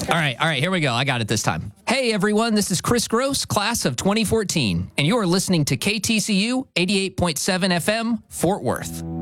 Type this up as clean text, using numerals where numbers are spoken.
All right, here we go. I got it this time. Hey, everyone, this is Chris Gross, class of 2014, and you are listening to KTCU 88.7 FM, Fort Worth.